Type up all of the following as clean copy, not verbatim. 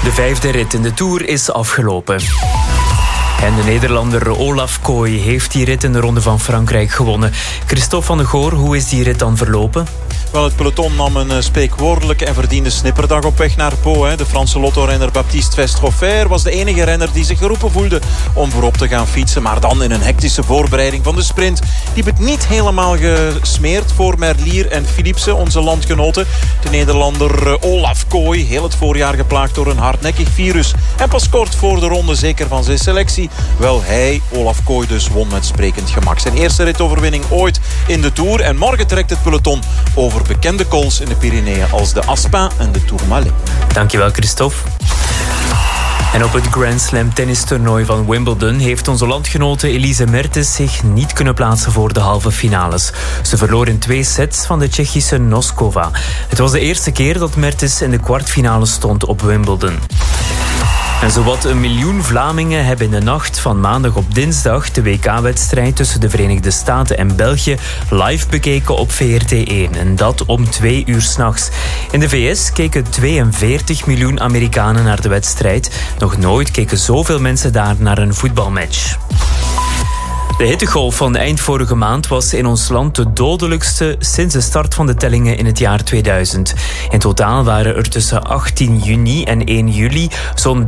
De 5e rit in de Tour is afgelopen. En de Nederlander Olaf Kooi heeft die rit in de Ronde van Frankrijk gewonnen. Christophe van de Goor, hoe is die rit dan verlopen? Wel, het peloton nam een spreekwoordelijke en verdiende snipperdag op weg naar Pau. De Franse lottorenner Baptiste Westrofer was de enige renner die zich geroepen voelde om voorop te gaan fietsen. Maar dan in een hectische voorbereiding van de sprint liep het niet helemaal gesmeerd voor Merlier en Philipsen, onze landgenoten. De Nederlander Olaf Kooi, heel het voorjaar geplaagd door een hardnekkig virus. En pas kort voor de ronde zeker van zijn selectie. Wel, hij, Olaf Kooi dus, won met sprekend gemak. Zijn eerste ritoverwinning ooit in de Tour. En morgen trekt het peloton over bekende cols in de Pyreneeën als de Aspin en de Tourmalet. Dankjewel, Christophe. En op het Grand Slam tennistoernooi van Wimbledon heeft onze landgenote Elise Mertens zich niet kunnen plaatsen voor de halve finales. Ze verloor in 2 sets van de Tsjechische Noskova. Het was de eerste keer dat Mertens in de kwartfinale stond op Wimbledon. En zowat 1 miljoen Vlamingen hebben in de nacht van maandag op dinsdag de WK-wedstrijd tussen de Verenigde Staten en België live bekeken op VRT1. En dat om 2 uur 's nachts. In de VS keken 42 miljoen Amerikanen naar de wedstrijd. Nog nooit keken zoveel mensen daar naar een voetbalmatch. De hittegolf van eind vorige maand was in ons land de dodelijkste sinds de start van de tellingen in het jaar 2000. In totaal waren er tussen 18 juni en 1 juli zo'n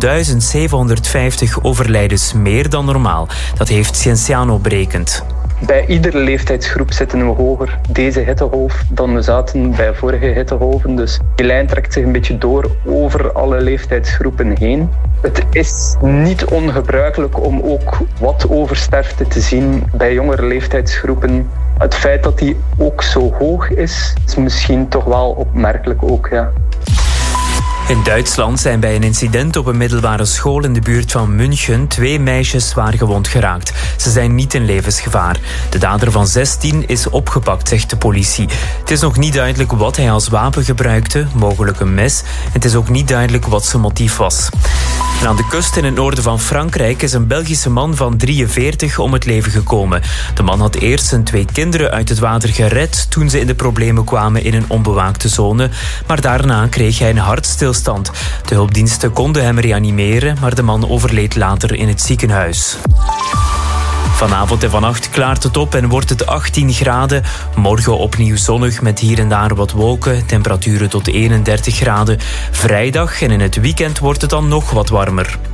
1750 overlijdens meer dan normaal. Dat heeft Scienziano berekend. Bij iedere leeftijdsgroep zitten we hoger deze hittegolf dan we zaten bij vorige hittegolven. Dus die lijn trekt zich een beetje door over alle leeftijdsgroepen heen. Het is niet ongebruikelijk om ook wat oversterfte te zien bij jongere leeftijdsgroepen. Het feit dat die ook zo hoog is misschien toch wel opmerkelijk ook, ja. In Duitsland zijn bij een incident op een middelbare school in de buurt van München 2 meisjes zwaar gewond geraakt. Ze zijn niet in levensgevaar. De dader van 16 is opgepakt, zegt de politie. Het is nog niet duidelijk wat hij als wapen gebruikte, mogelijk een mes. Het is ook niet duidelijk wat zijn motief was. En aan de kust in het noorden van Frankrijk is een Belgische man van 43 om het leven gekomen. De man had eerst zijn 2 kinderen uit het water gered toen ze in de problemen kwamen in een onbewaakte zone. Maar daarna kreeg hij een hartstilstand. De hulpdiensten konden hem reanimeren, maar de man overleed later in het ziekenhuis. Vanavond en vannacht klaart het op en wordt het 18 graden. Morgen opnieuw zonnig met hier en daar wat wolken. Temperaturen tot 31 graden. Vrijdag en in het weekend wordt het dan nog wat warmer.